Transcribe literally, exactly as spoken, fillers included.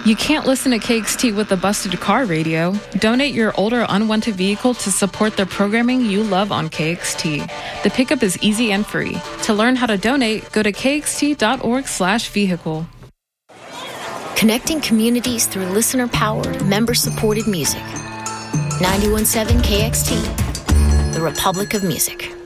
You can't listen to K X T with a busted car radio. Donate your older unwanted vehicle to support the programming you love on K X T. The pickup is easy and free. To learn how to donate, go to kxt.org slash vehicle. Connecting communities through listener-powered, member-supported music. ninety-one point seven K X T, the Republic of Music.